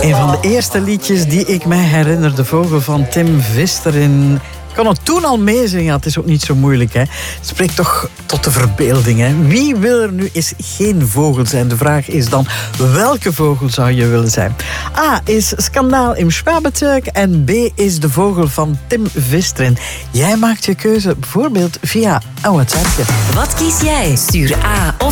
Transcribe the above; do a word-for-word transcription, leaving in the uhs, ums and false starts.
Een van de eerste liedjes die ik mij herinner, De Vogel van Tim Visterin. Ik kon het toen al meezingen, het is ook niet zo moeilijk. Hè? Het spreekt toch tot de verbeelding. Hè? Wie wil er nu eens geen vogel zijn? De vraag is dan, welke vogel zou je willen zijn? A is Skandaal im Schwabezeug en B is De Vogel van Tim Visterin. Jij maakt je keuze bijvoorbeeld via een WhatsAppje. Wat kies jij? Stuur A of